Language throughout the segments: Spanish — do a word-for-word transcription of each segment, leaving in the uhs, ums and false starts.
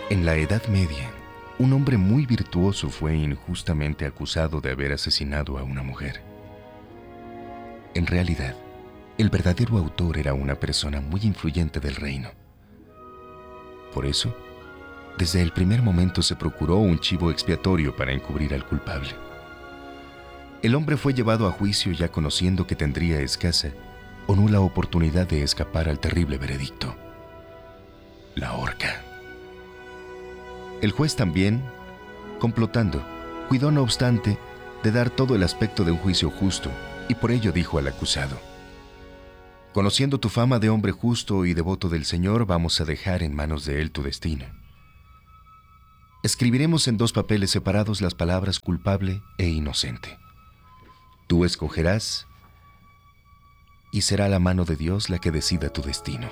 En la Edad Media, un hombre muy virtuoso fue injustamente acusado de haber asesinado a una mujer. En realidad, el verdadero autor era una persona muy influyente del reino. Por eso, desde el primer momento se procuró un chivo expiatorio para encubrir al culpable. El hombre fue llevado a juicio ya conociendo que tendría escasa o nula oportunidad de escapar al terrible veredicto: la horca. El juez también, complotando, cuidó no obstante de dar todo el aspecto de un juicio justo, y por ello dijo al acusado: conociendo tu fama de hombre justo y devoto del Señor, vamos a dejar en manos de Él tu destino. Escribiremos en dos papeles separados las palabras culpable e inocente. Tú escogerás y será la mano de Dios la que decida tu destino.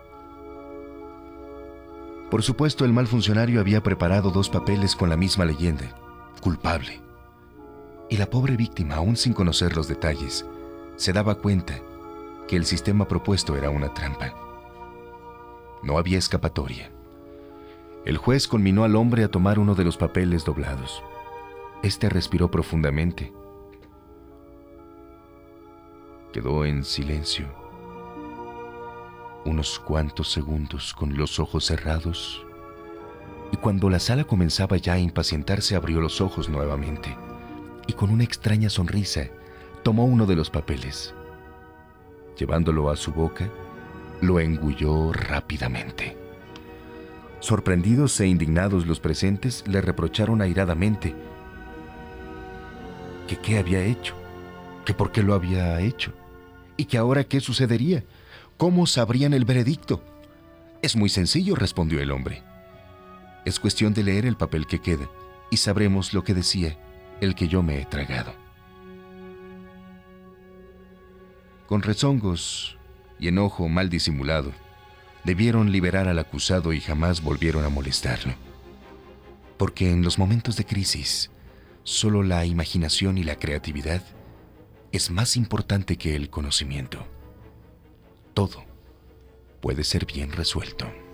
Por supuesto, el mal funcionario había preparado dos papeles con la misma leyenda: culpable. Y la pobre víctima, aún sin conocer los detalles, se daba cuenta que el sistema propuesto era una trampa. No había escapatoria. El juez conminó al hombre a tomar uno de los papeles doblados. Este respiró profundamente. Quedó en silencio unos cuantos segundos con los ojos cerrados, y cuando la sala comenzaba ya a impacientarse, abrió los ojos nuevamente y con una extraña sonrisa tomó uno de los papeles. Llevándolo a su boca, lo engulló rápidamente. Sorprendidos e indignados, los presentes le reprocharon airadamente que qué había hecho, que por qué lo había hecho, y que ahora qué sucedería, cómo sabrían el veredicto. Es muy sencillo, respondió el hombre. Es cuestión de leer el papel que queda, y sabremos lo que decía el que yo me he tragado. Con rezongos y enojo mal disimulado, debieron liberar al acusado y jamás volvieron a molestarlo. Porque en los momentos de crisis, solo la imaginación y la creatividad es más importante que el conocimiento. Todo puede ser bien resuelto.